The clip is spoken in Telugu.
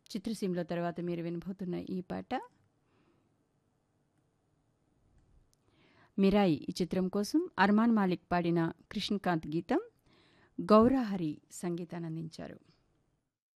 చిత్రసీమలో తర్వాత మీరు వినబోతున్న ఈ పాట మిరాయి ఈ చిత్రం కోసం అర్మాన్ మాలిక్ పాడిన కృష్ణకాంత్ గీతం, గౌరాహరి సంగీతాన్ని అందించారు.